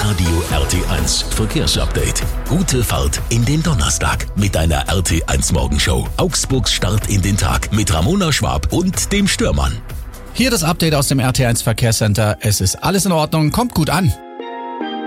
Radio RT1 Verkehrsupdate. Gute Fahrt in den Donnerstag mit einer RT1 Morgenshow. Augsburgs Start in den Tag mit Ramona Schwab und dem Stürmann. Hier das Update aus dem RT1 Verkehrscenter. Es ist alles in Ordnung, kommt gut an.